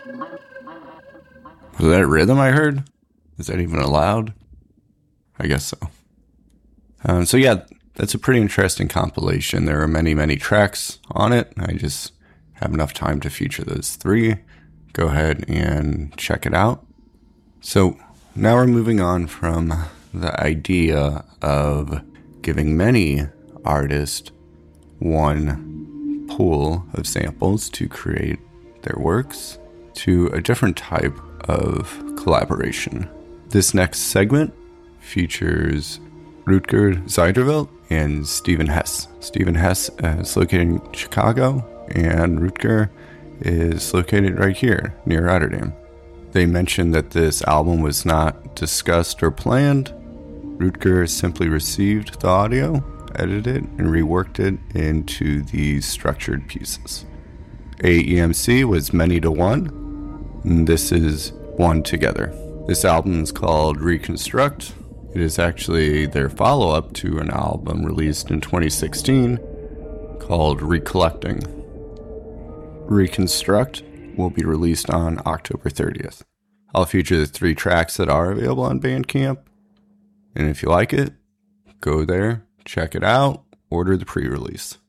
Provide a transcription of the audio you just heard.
Was that a rhythm I heard? Is that even allowed? I guess so. So yeah, that's a pretty interesting compilation. There are many, many tracks on it. I just have enough time to feature those 3. Go ahead and check it out. So now we're moving on from the idea of giving many artists one pool of samples to create their works to a different type of collaboration. This next segment features Rutger Zeiderveld and Stephen Hess. Stephen Hess is located in Chicago, and Rutger is located right here near Rotterdam. They mentioned that this album was not discussed or planned. Rutger simply received the audio, edited, and reworked it into these structured pieces. AEMC was many to one, and this is one together. This album is called Reconstruct. It is actually their follow-up to an album released in 2016 called Recollecting. Reconstruct will be released on October 30th. I'll feature the 3 tracks that are available on Bandcamp, and if you like it, go there, check it out, order the pre-release.